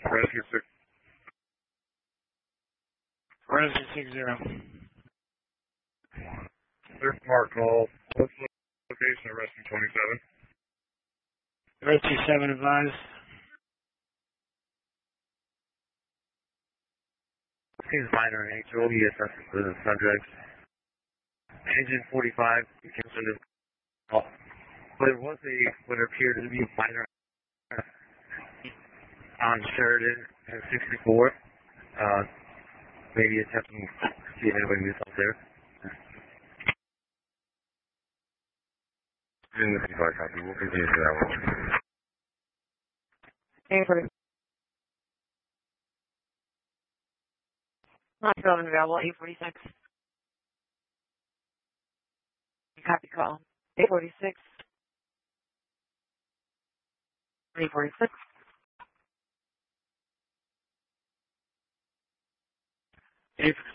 Rescue 6. Rescue 60. Clear Smart call. What's the location of Rescue 27? Rescue 7 advised. Seems minor in nature. ESS for the subjects. Engine 45 considered off. But it was what appeared to be a minor on Sheridan at 64. Maybe attempting to see if anybody was up there. In the C5 copy. We'll continue to that one. Anchor. Not filming available, 846. Copy call. 846. 846. 846.